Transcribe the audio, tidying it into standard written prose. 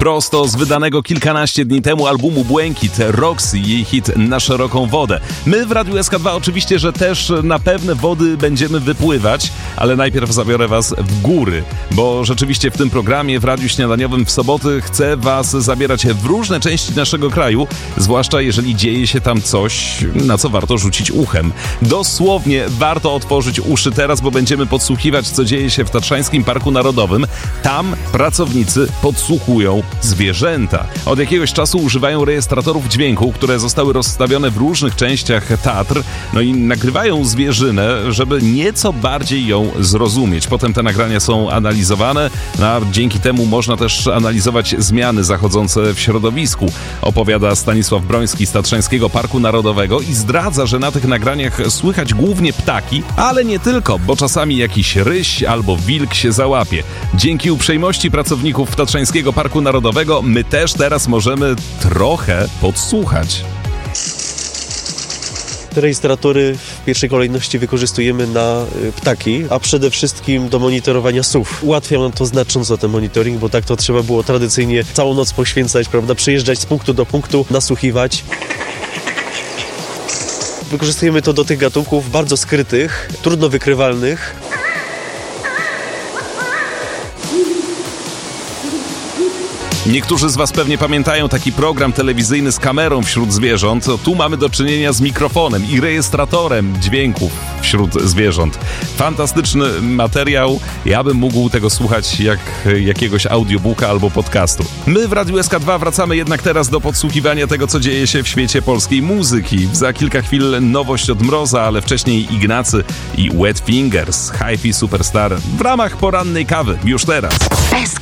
prosto z wydanego kilkanaście dni temu albumu Błękit, Roxy, jej hit Na szeroką wodę. My w Radiu SK2 oczywiście, że też na pewne wody będziemy wypływać, ale najpierw zabiorę was w góry, bo rzeczywiście w tym programie w Radiu Śniadaniowym w soboty chcę was zabierać w różne części naszego kraju, zwłaszcza jeżeli dzieje się tam coś, na co warto rzucić uchem. Dosłownie warto otworzyć uszy teraz, bo będziemy podsłuchiwać, co dzieje się w Tatrzańskim Parku Narodowym. Tam pracownicy podsłuchują zwierzęta. Od jakiegoś czasu używają rejestratorów dźwięku, które zostały rozstawione w różnych częściach Tatr, no i nagrywają zwierzynę, żeby nieco bardziej ją zrozumieć. Potem te nagrania są analizowane, a dzięki temu można też analizować zmiany zachodzące w środowisku. Opowiada Stanisław Broński z Tatrzańskiego Parku Narodowego i zdradza, że na tych nagraniach słychać głównie ptaki, ale nie tylko, bo czasami jakiś ryś albo wilk się załapie. Dzięki uprzejmości pracowników Tatrzańskiego Parku Narodowego my też teraz możemy trochę podsłuchać. Te rejestratory w pierwszej kolejności wykorzystujemy na ptaki, a przede wszystkim do monitorowania sów. Ułatwia nam to znacząco ten monitoring, bo tak to trzeba było tradycyjnie całą noc poświęcać, prawda, przyjeżdżać z punktu do punktu, nasłuchiwać. Wykorzystujemy to do tych gatunków bardzo skrytych, trudno wykrywalnych. Niektórzy z was pewnie pamiętają taki program telewizyjny z kamerą wśród zwierząt. Tu mamy do czynienia z mikrofonem i rejestratorem dźwięków wśród zwierząt. Fantastyczny materiał. Ja bym mógł tego słuchać jak jakiegoś audiobooka albo podcastu. My w Radiu SK2 wracamy jednak teraz do podsłuchiwania tego, co dzieje się w świecie polskiej muzyki. Za kilka chwil nowość od Mroza, ale wcześniej Ignacy i Wet Fingers, Hi-Fi Superstar w ramach porannej kawy. Już teraz.